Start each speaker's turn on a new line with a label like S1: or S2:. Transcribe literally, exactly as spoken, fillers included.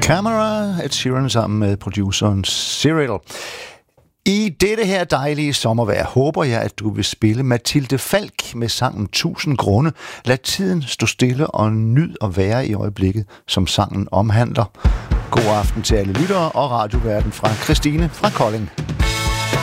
S1: Camera, Ed Sheeran sammen med produceren Cyril. I dette her dejlige sommervejr håber jeg, at du vil spille Mathilde Falk med sangen tusind grunde. Lad tiden stå stille og nyd at være i øjeblikket, som sangen omhandler. God aften til alle lyttere og radioverden fra Christine fra Kolding.